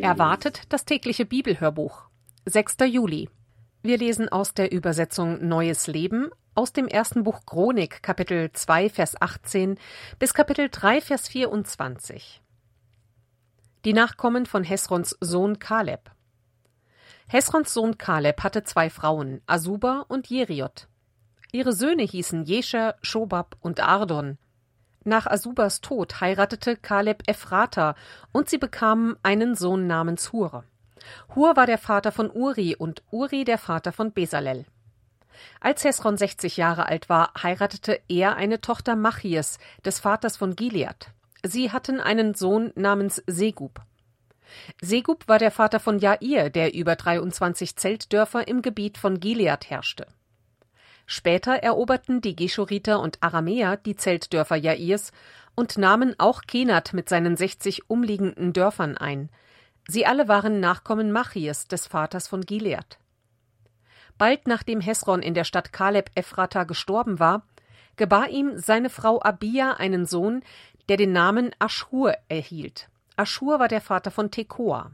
Erwartet das tägliche Bibelhörbuch. 6. Juli. Wir lesen aus der Übersetzung Neues Leben aus dem ersten Buch Chronik, Kapitel 2, Vers 18 bis Kapitel 3, Vers 24. Die Nachkommen von Hesrons Sohn Kaleb. Hesrons Sohn Kaleb hatte 2 Frauen, Asuba und Jeriot. Ihre Söhne hießen Jescher, Schobab und Ardon. Nach Asubas Tod heiratete Kaleb Ephrata und sie bekamen einen Sohn namens Hur. Hur war der Vater von Uri und Uri der Vater von Besalel. Als Hesron 60 Jahre alt war, heiratete er eine Tochter Machies, des Vaters von Gilead. Sie hatten einen Sohn namens Segub. Segub war der Vater von Jair, der über 23 Zeltdörfer im Gebiet von Gilead herrschte. Später eroberten die Geschuriter und Aramäer die Zeltdörfer Jairs und nahmen auch Kenat mit seinen 60 umliegenden Dörfern ein. Sie alle waren Nachkommen Machies, des Vaters von Gilead. Bald nachdem Hesron in der Stadt Kaleb Ephrata gestorben war, gebar ihm seine Frau Abia einen Sohn, der den Namen Aschhur erhielt. Aschhur war der Vater von Tekoa.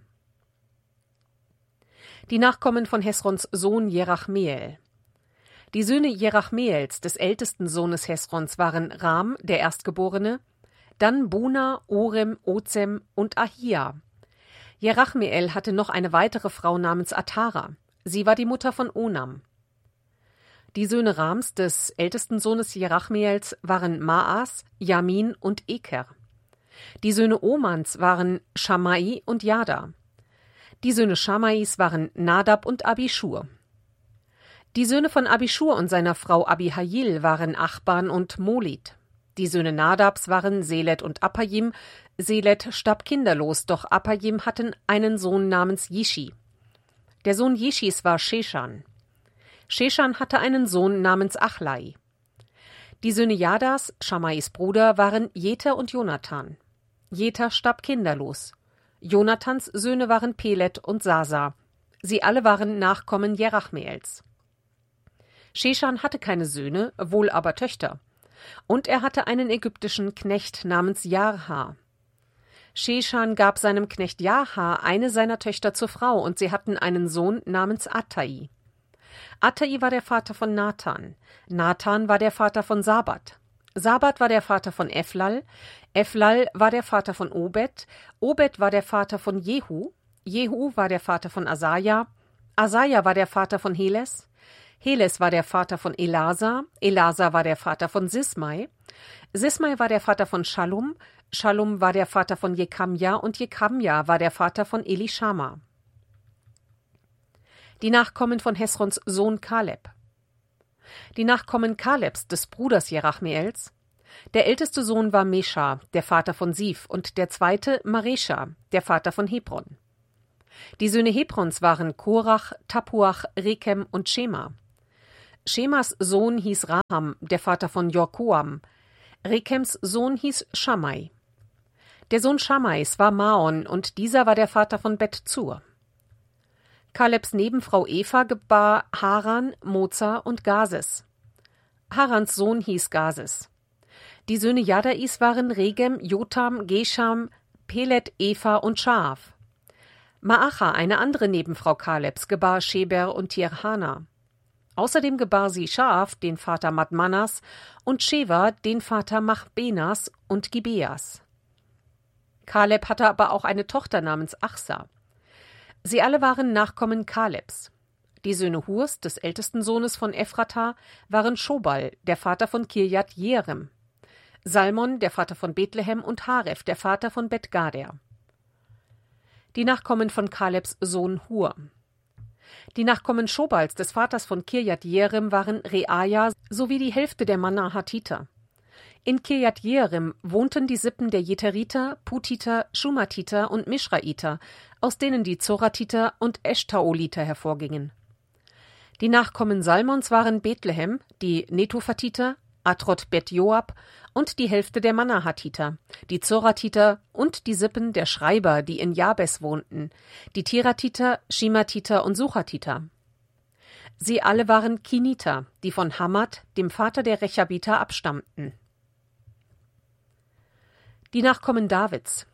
Die Nachkommen von Hesrons Sohn Jerachmeel. Die Söhne Jerachmeels, des ältesten Sohnes Hesrons, waren Ram, der Erstgeborene, dann Buna, Orem, Ozem und Ahia. Jerachmeel hatte noch eine weitere Frau namens Atara. Sie war die Mutter von Onam. Die Söhne Rams, des ältesten Sohnes Jerachmeels, waren Maas, Jamin und Eker. Die Söhne Omans waren Shammai und Jada. Die Söhne Shammais waren Nadab und Abischur. Die Söhne von Abischur und seiner Frau Abihail waren Achban und Molit. Die Söhne Nadabs waren Selet und Apajim. Selet starb kinderlos, doch Apajim hatten einen Sohn namens Jishi. Der Sohn Jishis war Sheshan. Sheshan hatte einen Sohn namens Achlai. Die Söhne Jadas, Shammais Bruder, waren Jeter und Jonathan. Jeter starb kinderlos. Jonathans Söhne waren Pelet und Sasa. Sie alle waren Nachkommen Jerachmeels. Sheshan hatte keine Söhne, wohl aber Töchter. Und er hatte einen ägyptischen Knecht namens Jarha. Sheshan gab seinem Knecht Jarha eine seiner Töchter zur Frau, und sie hatten einen Sohn namens Attai. Attai war der Vater von Nathan. Nathan war der Vater von Sabat. Sabat war der Vater von Eflal. Eflal war der Vater von Obed. Obed war der Vater von Jehu. Jehu war der Vater von Asaja. Asaja war der Vater von Heles. Heles war der Vater von Elasa. Elasa war der Vater von Sismai. Sismai war der Vater von Shallum. Shallum war der Vater von Jekamja und Jekamja war der Vater von Elishama. Die Nachkommen von Hesrons Sohn Kaleb. Die Nachkommen Kalebs, des Bruders Jerachmeels. Der älteste Sohn war Mesha, der Vater von Sif, und der zweite Maresha, der Vater von Hebron. Die Söhne Hebrons waren Korach, Tapuach, Rekem und Schema. Schemas Sohn hieß Raham, der Vater von Jorkoam. Rekems Sohn hieß Shammai. Der Sohn Shammais war Maon, und dieser war der Vater von Bet-Zur. Kalebs Nebenfrau Eva gebar Haran, Moza und Gases. Harans Sohn hieß Gases. Die Söhne Jadais waren Regem, Jotam, Gesham, Pelet, Eva und Schaaf. Maacha, eine andere Nebenfrau Kalebs, gebar Sheber und Tirhana. Außerdem gebar sie Schaaf, den Vater Madmanas, und Sheva, den Vater Machbenas und Gibeas. Kaleb hatte aber auch eine Tochter namens Achsa. Sie alle waren Nachkommen Kalebs. Die Söhne Hurs, des ältesten Sohnes von Ephrata, waren Schobal, der Vater von Kirjat Jearim, Salmon, der Vater von Bethlehem, und Haref, der Vater von Bet-Gader. Die Nachkommen von Kalebs Sohn Hur. Die Nachkommen Schobals, des Vaters von Kirjat Jearim, waren Reaja sowie die Hälfte der Manahatiter. In Kirjat Jearim wohnten die Sippen der Jeteriter, Putiter, Schumatiter und Mischraiter, aus denen die Zoratiter und Eshtaoliter hervorgingen. Die Nachkommen Salmons waren Bethlehem, die Netophatiter, Atrot Bet Joab und die Hälfte der Manahatiter, die Zoratiter und die Sippen der Schreiber, die in Jabes wohnten, die Tiratiter, Shimatiter und Suchatiter. Sie alle waren Kiniter, die von Hamad, dem Vater der Rechabiter, abstammten. Die Nachkommen Davids.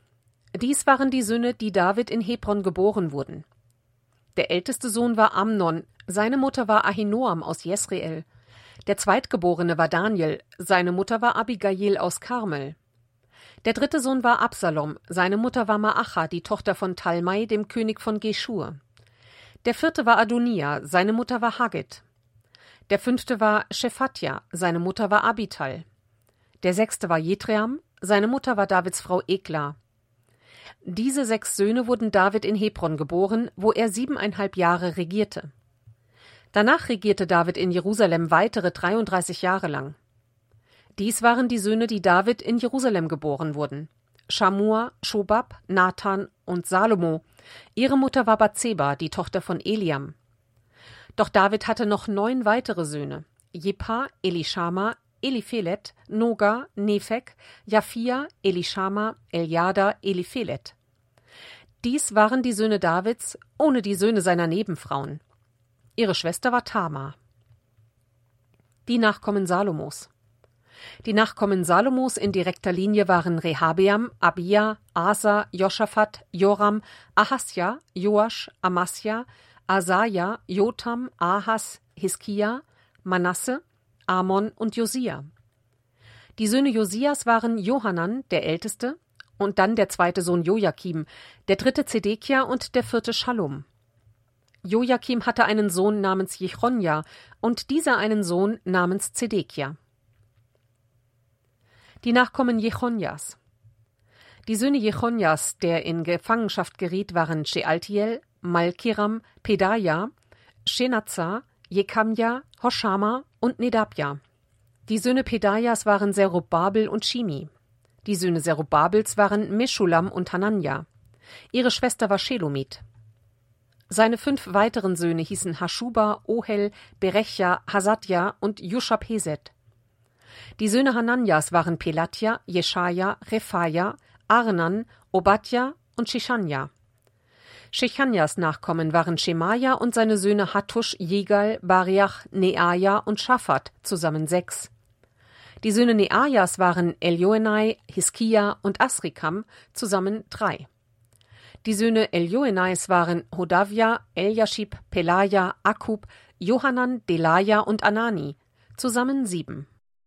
Dies waren die Söhne, die David in Hebron geboren wurden. Der älteste Sohn war Amnon, seine Mutter war Ahinoam aus Jesreel. Der zweitgeborene war Daniel, seine Mutter war Abigail aus Karmel. Der dritte Sohn war Absalom, seine Mutter war Maacha, die Tochter von Talmai, dem König von Geschur. Der vierte war Adonia, seine Mutter war Haggit. Der fünfte war Shephatja, seine Mutter war Abital. Der sechste war Jetream, seine Mutter war Davids Frau Egla. Diese 6 Söhne wurden David in Hebron geboren, wo er 7,5 Jahre regierte. Danach regierte David in Jerusalem weitere 33 Jahre lang. Dies waren die Söhne, die David in Jerusalem geboren wurden: Schamua, Schobab, Nathan und Salomo. Ihre Mutter war Bathseba, die Tochter von Eliam. Doch David hatte noch 9 weitere Söhne: Jepa, Elischama, Eliphelet, Noga, Nepheg, Japhia, Elischama, Eljada, Eliphelet. Dies waren die Söhne Davids, ohne die Söhne seiner Nebenfrauen. Ihre Schwester war Tamar. Die Nachkommen Salomos. Die Nachkommen Salomos in direkter Linie waren Rehabeam, Abia, Asa, Joschafat, Joram, Ahasja, Joasch, Amasja, Asaja, Jotam, Ahas, Hiskia, Manasse, Amon und Josia. Die Söhne Josias waren Johanan, der Älteste, und dann der zweite Sohn Jojakim, der dritte Zedekia und der vierte Schallum. Jojakim hatte einen Sohn namens Jechonja und dieser einen Sohn namens Zedekia. Die Nachkommen Jechonjas. Die Söhne Jechonjas, der in Gefangenschaft geriet, waren Shealtiel, Malkiram, Pedaja, Shenazar, Jekamja, Hoshama und Nedabja. Die Söhne Pedajas waren Zerubabel und Shimi. Die Söhne Zerubabels waren Meschulam und Hananja. Ihre Schwester war Shelomit. Seine 5 weiteren Söhne hießen Haschuba, Ohel, Berechja, Hasatja und Juschab-Heset. Die Söhne Hananjas waren Pelatja, Jeschaja, Rephaja, Arnan, Obadja und Shechanja. Shechanjas Nachkommen waren Schemaja und seine Söhne Hattusch, Jegal, Bariach, Neaja und Schafat, zusammen 6. Die Söhne Neajas waren Elioenai, Hiskia und Asrikam, zusammen 3. Die Söhne Elioenais waren Hodavia, Eliashib, Pelaja, Akub, Johanan, Delaja und Anani, zusammen 7.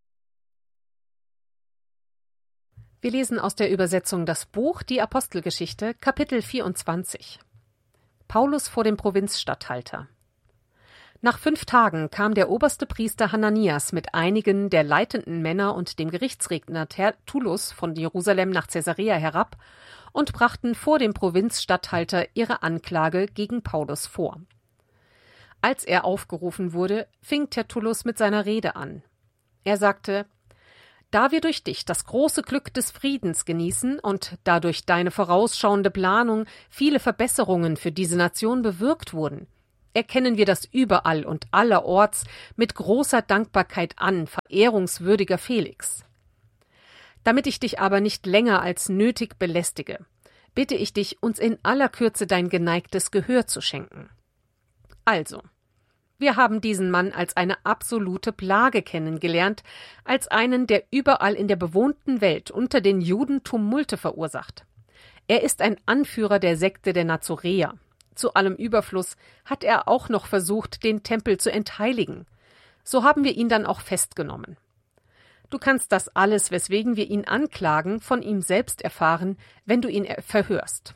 Wir lesen aus der Übersetzung das Buch Die Apostelgeschichte, Kapitel 24. Paulus vor dem Provinzstatthalter. Nach 5 Tagen kam der oberste Priester Hananias mit einigen der leitenden Männer und dem Gerichtsredner Tertullus von Jerusalem nach Caesarea herab und brachten vor dem Provinzstatthalter ihre Anklage gegen Paulus vor. Als er aufgerufen wurde, fing Tertullus mit seiner Rede an. Er sagte: Da wir durch dich das große Glück des Friedens genießen und da durch deine vorausschauende Planung viele Verbesserungen für diese Nation bewirkt wurden, erkennen wir das überall und allerorts mit großer Dankbarkeit an, verehrungswürdiger Felix. Damit ich dich aber nicht länger als nötig belästige, bitte ich dich, uns in aller Kürze dein geneigtes Gehör zu schenken. Also, wir haben diesen Mann als eine absolute Plage kennengelernt, als einen, der überall in der bewohnten Welt unter den Juden Tumulte verursacht. Er ist ein Anführer der Sekte der Nazoräer. Zu allem Überfluss hat er auch noch versucht, den Tempel zu entheiligen. So haben wir ihn dann auch festgenommen. Du kannst das alles, weswegen wir ihn anklagen, von ihm selbst erfahren, wenn du ihn verhörst.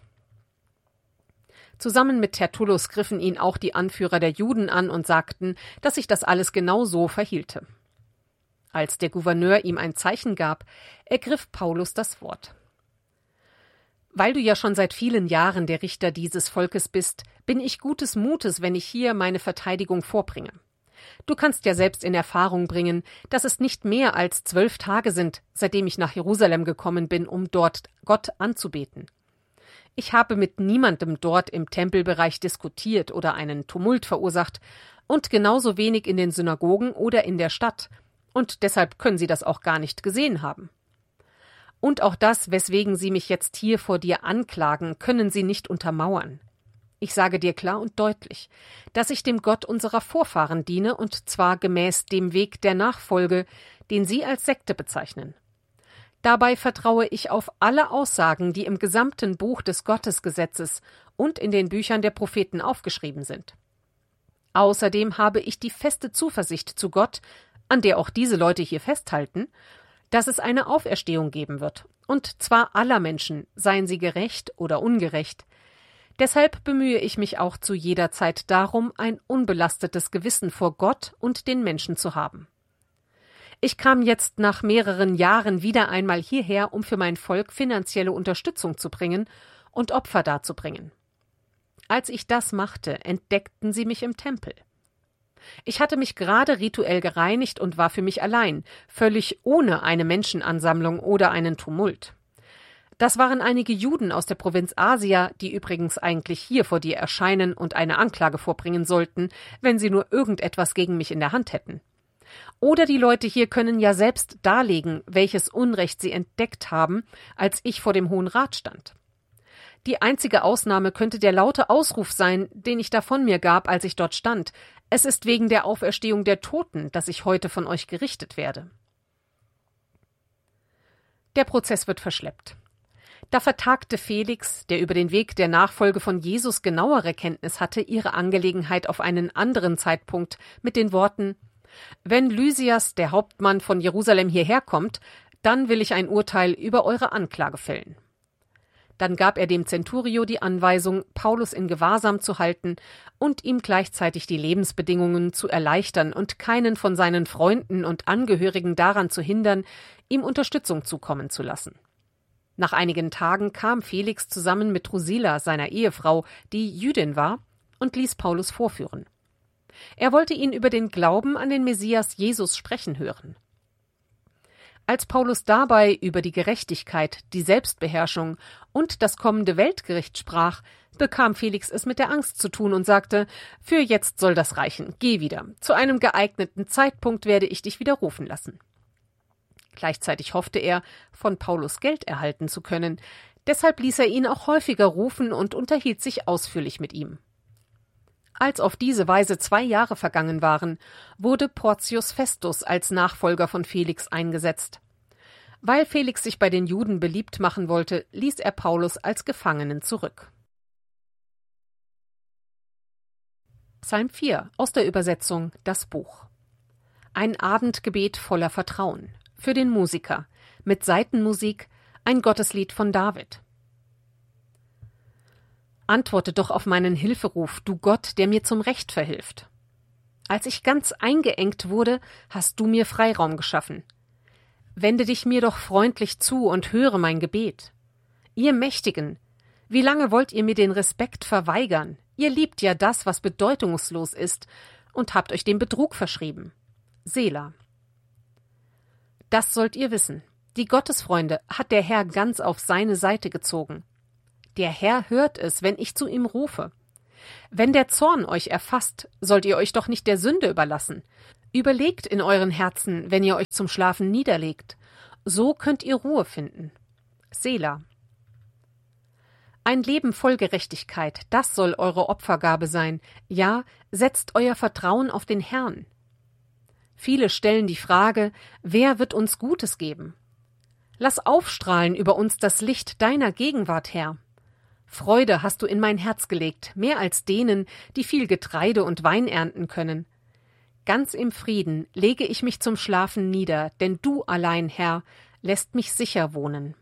Zusammen mit Tertullus griffen ihn auch die Anführer der Juden an und sagten, dass sich das alles genau so verhielte. Als der Gouverneur ihm ein Zeichen gab, ergriff Paulus das Wort. Weil du ja schon seit vielen Jahren der Richter dieses Volkes bist, bin ich gutes Mutes, wenn ich hier meine Verteidigung vorbringe. Du kannst ja selbst in Erfahrung bringen, dass es nicht mehr als 12 Tage sind, seitdem ich nach Jerusalem gekommen bin, um dort Gott anzubeten. Ich habe mit niemandem dort im Tempelbereich diskutiert oder einen Tumult verursacht und genauso wenig in den Synagogen oder in der Stadt, und deshalb können Sie das auch gar nicht gesehen haben. Und auch das, weswegen Sie mich jetzt hier vor dir anklagen, können Sie nicht untermauern. Ich sage dir klar und deutlich, dass ich dem Gott unserer Vorfahren diene, und zwar gemäß dem Weg der Nachfolge, den Sie als Sekte bezeichnen. Dabei vertraue ich auf alle Aussagen, die im gesamten Buch des Gottesgesetzes und in den Büchern der Propheten aufgeschrieben sind. Außerdem habe ich die feste Zuversicht zu Gott, an der auch diese Leute hier festhalten, dass es eine Auferstehung geben wird, und zwar aller Menschen, seien sie gerecht oder ungerecht. Deshalb bemühe ich mich auch zu jeder Zeit darum, ein unbelastetes Gewissen vor Gott und den Menschen zu haben. Ich kam jetzt nach mehreren Jahren wieder einmal hierher, um für mein Volk finanzielle Unterstützung zu bringen und Opfer darzubringen. Als ich das machte, entdeckten sie mich im Tempel. Ich hatte mich gerade rituell gereinigt und war für mich allein, völlig ohne eine Menschenansammlung oder einen Tumult. Das waren einige Juden aus der Provinz Asia, die übrigens eigentlich hier vor dir erscheinen und eine Anklage vorbringen sollten, wenn sie nur irgendetwas gegen mich in der Hand hätten. Oder die Leute hier können ja selbst darlegen, welches Unrecht sie entdeckt haben, als ich vor dem Hohen Rat stand. Die einzige Ausnahme könnte der laute Ausruf sein, den ich da von mir gab, als ich dort stand: Es ist wegen der Auferstehung der Toten, dass ich heute von euch gerichtet werde. Der Prozess wird verschleppt. Da vertagte Felix, der über den Weg der Nachfolge von Jesus genauere Kenntnis hatte, ihre Angelegenheit auf einen anderen Zeitpunkt mit den Worten: Wenn Lysias, der Hauptmann von Jerusalem, hierher kommt, dann will ich ein Urteil über eure Anklage fällen. Dann gab er dem Centurio die Anweisung, Paulus in Gewahrsam zu halten und ihm gleichzeitig die Lebensbedingungen zu erleichtern und keinen von seinen Freunden und Angehörigen daran zu hindern, ihm Unterstützung zukommen zu lassen. Nach einigen Tagen kam Felix zusammen mit Drusilla, seiner Ehefrau, die Jüdin war, und ließ Paulus vorführen. Er wollte ihn über den Glauben an den Messias Jesus sprechen hören. Als Paulus dabei über die Gerechtigkeit, die Selbstbeherrschung und das kommende Weltgericht sprach, bekam Felix es mit der Angst zu tun und sagte: Für jetzt soll das reichen, geh wieder. Zu einem geeigneten Zeitpunkt werde ich dich wieder rufen lassen. Gleichzeitig hoffte er, von Paulus Geld erhalten zu können. Deshalb ließ er ihn auch häufiger rufen und unterhielt sich ausführlich mit ihm. Als auf diese Weise 2 Jahre vergangen waren, wurde Porcius Festus als Nachfolger von Felix eingesetzt. Weil Felix sich bei den Juden beliebt machen wollte, ließ er Paulus als Gefangenen zurück. Psalm 4 aus der Übersetzung Das Buch. Ein Abendgebet voller Vertrauen. Für den Musiker. Mit Saitenmusik. Ein Gotteslied von David. Antworte doch auf meinen Hilferuf, du Gott, der mir zum Recht verhilft. Als ich ganz eingeengt wurde, hast du mir Freiraum geschaffen. Wende dich mir doch freundlich zu und höre mein Gebet. Ihr Mächtigen, wie lange wollt ihr mir den Respekt verweigern? Ihr liebt ja das, was bedeutungslos ist, und habt euch dem Betrug verschrieben. Selah. Das sollt ihr wissen. Die Gottesfreunde hat der Herr ganz auf seine Seite gezogen. Der Herr hört es, wenn ich zu ihm rufe. Wenn der Zorn euch erfasst, sollt ihr euch doch nicht der Sünde überlassen. Überlegt in euren Herzen, wenn ihr euch zum Schlafen niederlegt. So könnt ihr Ruhe finden. Selah. Ein Leben voll Gerechtigkeit, das soll eure Opfergabe sein. Ja, setzt euer Vertrauen auf den Herrn. Viele stellen die Frage, wer wird uns Gutes geben? Lass aufstrahlen über uns das Licht deiner Gegenwart, Herr. Freude hast du in mein Herz gelegt, mehr als denen, die viel Getreide und Wein ernten können. Ganz im Frieden lege ich mich zum Schlafen nieder, denn du allein, Herr, lässt mich sicher wohnen.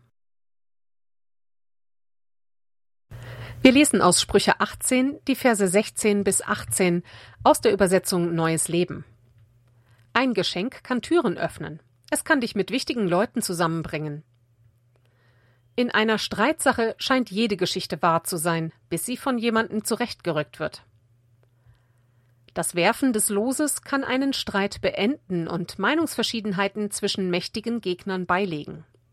Wir lesen aus Sprüche 18, die Verse 16 bis 18 aus der Übersetzung Neues Leben. Ein Geschenk kann Türen öffnen. Es kann dich mit wichtigen Leuten zusammenbringen. In einer Streitsache scheint jede Geschichte wahr zu sein, bis sie von jemandem zurechtgerückt wird. Das Werfen des Loses kann einen Streit beenden und Meinungsverschiedenheiten zwischen mächtigen Gegnern beilegen.